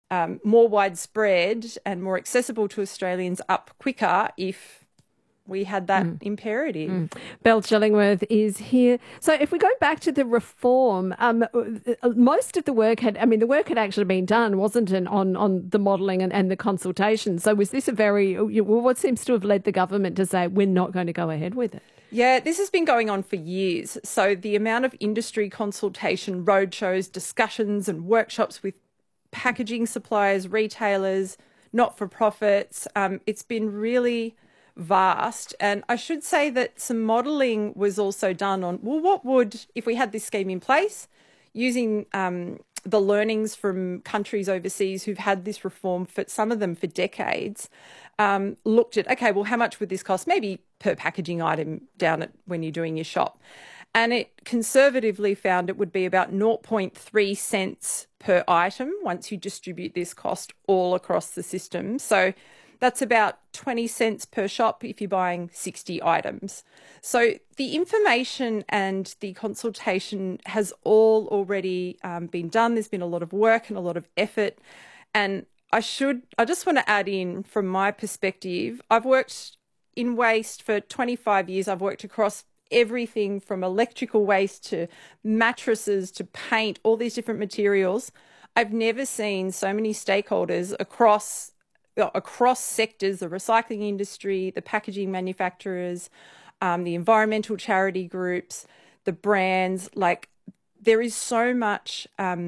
more widespread and more accessible to Australians up quicker if we had that imperative. Belle Chillingworth is here. So if we go back to the reform, most of the work had actually been done, wasn't it, on the modelling and the consultation. So was this what seems to have led the government to say we're not going to go ahead with it? Yeah, this has been going on for years. So the amount of industry consultation, roadshows, discussions and workshops with packaging suppliers, retailers, not-for-profits, it's been really vast. And I should say that some modelling was also done on, well, what would, if we had this scheme in place, using the learnings from countries overseas who've had this reform, for some of them for decades, looked at, okay, well, how much would this cost? Maybe per packaging item down at when you're doing your shop. And it conservatively found it would be about 0.3 cents per item once you distribute this cost all across the system. So that's about 20 cents per shop if you're buying 60 items. So the information and the consultation has all already been done. There's been a lot of work and a lot of effort. And I just want to add in, from my perspective, I've worked in waste for 25 years. I've worked across everything from electrical waste to mattresses to paint, all these different materials. I've never seen so many stakeholders across sectors, the recycling industry, the packaging manufacturers, the environmental charity groups, the brands. Like, there is so much,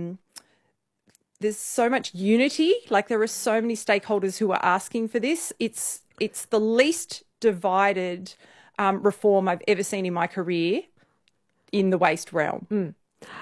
there's so much unity. Like, there are so many stakeholders who are asking for this. It's the least divided reform I've ever seen in my career in the waste realm.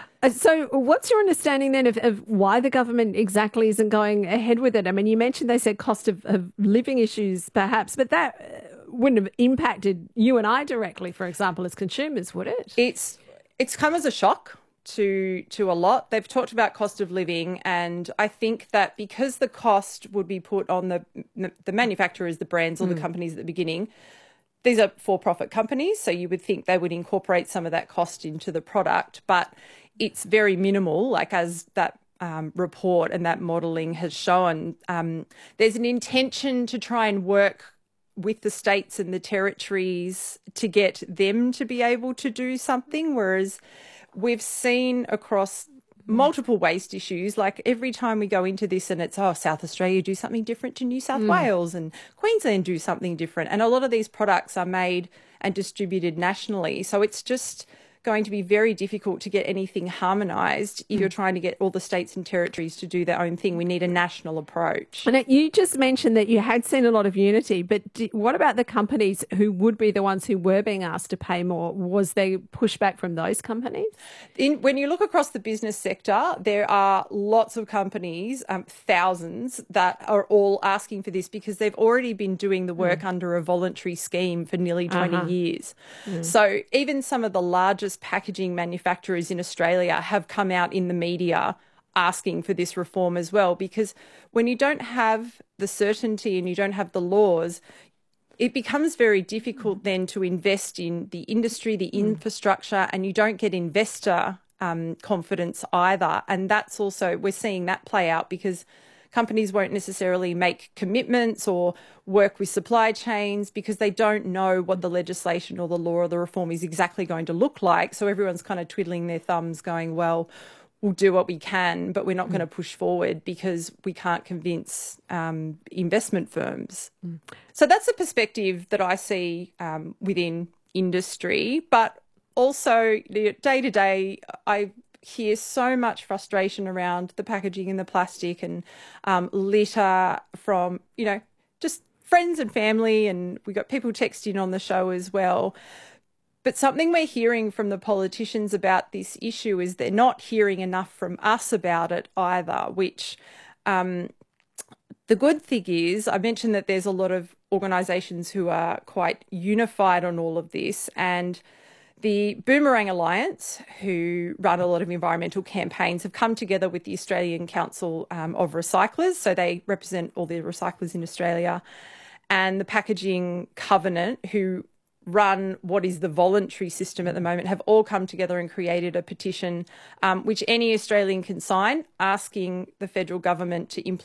So what's your understanding then of why the government exactly isn't going ahead with it? I mean, you mentioned they said cost of living issues perhaps, but that wouldn't have impacted you and I directly, for example, as consumers, would it? It's come as a shock to a lot. They've talked about cost of living, and I think that because the cost would be put on the manufacturers, the brands, or the companies at the beginning. These are for-profit companies, so you would think they would incorporate some of that cost into the product, but it's very minimal, like as that report and that modelling has shown. There's an intention to try and work with the states and the territories to get them to be able to do something, whereas we've seen across multiple waste issues, like every time we go into this and it's, South Australia do something different to New South Wales and Queensland do something different. And a lot of these products are made and distributed nationally. So it's just going to be very difficult to get anything harmonised if you're trying to get all the states and territories to do their own thing. We need a national approach. And you just mentioned that you had seen a lot of unity, but what about the companies who would be the ones who were being asked to pay more? Was there pushback from those companies? When you look across the business sector, there are lots of companies, thousands, that are all asking for this because they've already been doing the work under a voluntary scheme for nearly 20 years. So even some of the largest packaging manufacturers in Australia have come out in the media asking for this reform as well, because when you don't have the certainty and you don't have the laws, it becomes very difficult then to invest in the industry, the infrastructure, and you don't get investor confidence either. And that's also, we're seeing that play out because companies won't necessarily make commitments or work with supply chains because they don't know what the legislation or the law or the reform is exactly going to look like. So everyone's kind of twiddling their thumbs going, well, we'll do what we can, but we're not going to push forward because we can't convince investment firms. So that's a perspective that I see within industry, but also day to day, I hear so much frustration around the packaging and the plastic and litter from, just friends and family, and we got people texting on the show as well. But something we're hearing from the politicians about this issue is they're not hearing enough from us about it either, which the good thing is, I mentioned that there's a lot of organisations who are quite unified on all of this, and the Boomerang Alliance, who run a lot of environmental campaigns, have come together with the Australian Council of Recyclers. So they represent all the recyclers in Australia, and the Packaging Covenant, who run what is the voluntary system at the moment, have all come together and created a petition which any Australian can sign, asking the federal government to implement